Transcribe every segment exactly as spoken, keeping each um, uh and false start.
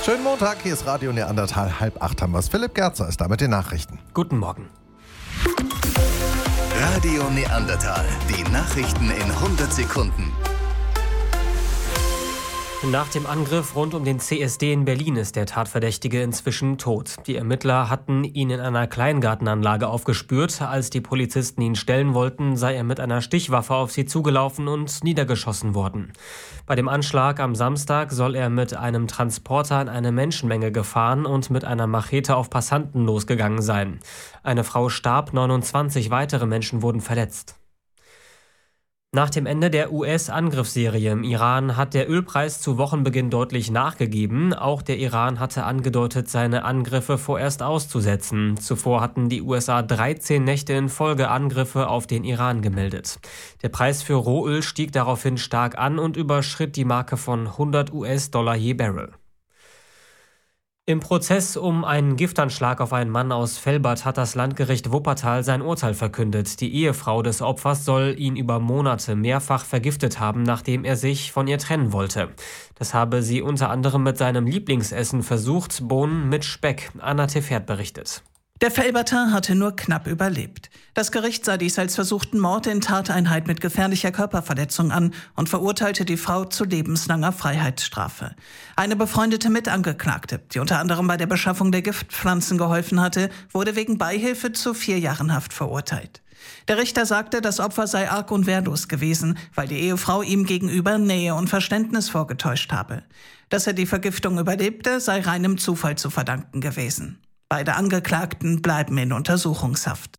Schönen Montag, hier ist Radio Neandertal. Halb acht haben wir es. Philipp Gerzer ist da mit den Nachrichten. Guten Morgen. Radio Neandertal. Die Nachrichten in hundert Sekunden. Nach dem Angriff rund um den C S D in Berlin ist der Tatverdächtige inzwischen tot. Die Ermittler hatten ihn in einer Kleingartenanlage aufgespürt. Als die Polizisten ihn stellen wollten, sei er mit einer Stichwaffe auf sie zugelaufen und niedergeschossen worden. Bei dem Anschlag am Samstag soll er mit einem Transporter in eine Menschenmenge gefahren und mit einer Machete auf Passanten losgegangen sein. Eine Frau starb, neunundzwanzig weitere Menschen wurden verletzt. Nach dem Ende der U S-Angriffsserie im Iran hat der Ölpreis zu Wochenbeginn deutlich nachgegeben. Auch der Iran hatte angedeutet, seine Angriffe vorerst auszusetzen. Zuvor hatten die U S A dreizehn Nächte in Folge Angriffe auf den Iran gemeldet. Der Preis für Rohöl stieg daraufhin stark an und überschritt die Marke von hundert US-Dollar je Barrel. Im Prozess um einen Giftanschlag auf einen Mann aus Velbert hat das Landgericht Wuppertal sein Urteil verkündet. Die Ehefrau des Opfers soll ihn über Monate mehrfach vergiftet haben, nachdem er sich von ihr trennen wollte. Das habe sie unter anderem mit seinem Lieblingsessen versucht, Bohnen mit Speck. Anna Tefert berichtet. Der Velberter hatte nur knapp überlebt. Das Gericht sah dies als versuchten Mord in Tateinheit mit gefährlicher Körperverletzung an und verurteilte die Frau zu lebenslanger Freiheitsstrafe. Eine befreundete Mitangeklagte, die unter anderem bei der Beschaffung der Giftpflanzen geholfen hatte, wurde wegen Beihilfe zu vier Jahren Haft verurteilt. Der Richter sagte, das Opfer sei arg und wehrlos gewesen, weil die Ehefrau ihm gegenüber Nähe und Verständnis vorgetäuscht habe. Dass er die Vergiftung überlebte, sei reinem Zufall zu verdanken gewesen. Beide Angeklagten bleiben in Untersuchungshaft.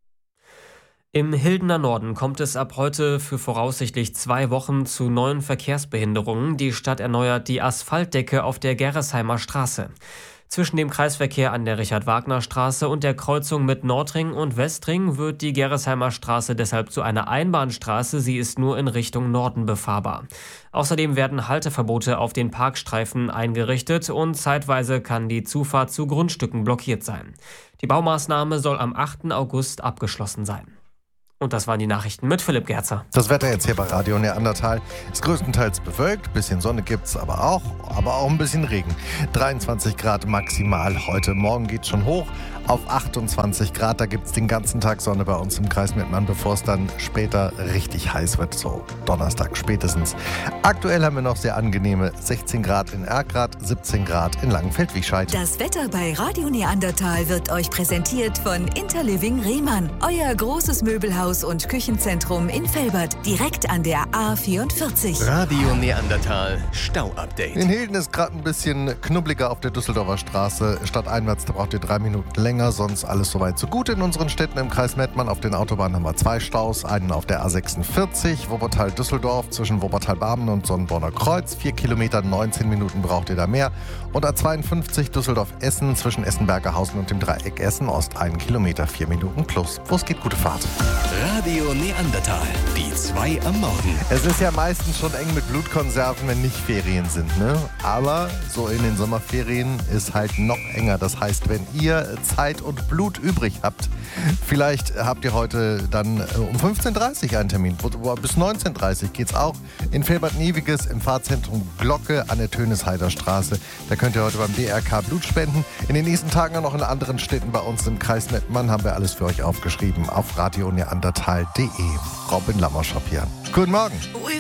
Im Hildener Norden kommt es ab heute für voraussichtlich zwei Wochen zu neuen Verkehrsbehinderungen. Die Stadt erneuert die Asphaltdecke auf der Gerresheimer Straße. Zwischen dem Kreisverkehr an der Richard-Wagner-Straße und der Kreuzung mit Nordring und Westring wird die Gerresheimer Straße deshalb zu einer Einbahnstraße. Sie ist nur in Richtung Norden befahrbar. Außerdem werden Halteverbote auf den Parkstreifen eingerichtet und zeitweise kann die Zufahrt zu Grundstücken blockiert sein. Die Baumaßnahme soll am achten August abgeschlossen sein. Und das waren die Nachrichten mit Philipp Gerzer. Das Wetter jetzt hier bei Radio Neandertal ist größtenteils bewölkt, bisschen Sonne gibt's aber auch, aber auch ein bisschen Regen. dreiundzwanzig Grad maximal heute, morgen geht's schon hoch auf achtundzwanzig Grad. Da gibt's den ganzen Tag Sonne bei uns im Kreis Mettmann, bevor es dann später richtig heiß wird, so Donnerstag spätestens. Aktuell haben wir noch sehr angenehme sechzehn Grad in Erkrath, siebzehn Grad in Langenfeld-Wiescheid. Das Wetter bei Radio Neandertal wird euch präsentiert von Interliving Rehmann, euer großes Möbelhaus und Küchenzentrum in Velbert, direkt an der A vierundvierzig. Radio Neandertal Stau-Update. In Hilden ist gerade ein bisschen knubbeliger auf der Düsseldorfer Straße. Stadteinwärts, da braucht ihr drei Minuten länger, sonst alles soweit so gut in unseren Städten im Kreis Mettmann. Auf den Autobahnen haben wir zwei Staus, einen auf der A sechsundvierzig, Wuppertal-Düsseldorf zwischen Wuppertal-Barmen und Sonnenborner Kreuz. Vier Kilometer, neunzehn Minuten braucht ihr da mehr. Und A zweiundfünfzig Düsseldorf-Essen zwischen Essen-Bergerhausen und dem Dreieck Essen-Ost, einen Kilometer, vier Minuten plus. Wo es geht, gute Fahrt. Radio Neandertal, die zwei am Morgen. Es ist ja meistens schon eng mit Blutkonserven, wenn nicht Ferien sind, ne? Aber so in den Sommerferien ist halt noch enger. Das heißt, wenn ihr Zeit und Blut übrig habt, vielleicht habt ihr heute dann um fünfzehn Uhr dreißig einen Termin. Bis neunzehn Uhr dreißig geht's auch in Velbert-Neviges im Fahrzentrum Glocke an der Tönesheider Straße. Da könnt ihr heute beim D R K Blut spenden. In den nächsten Tagen auch noch in anderen Städten bei uns im Kreis Mettmann haben wir alles für euch aufgeschrieben auf radio neandertal punkt de. Robin Lammerschap hier. Guten Morgen.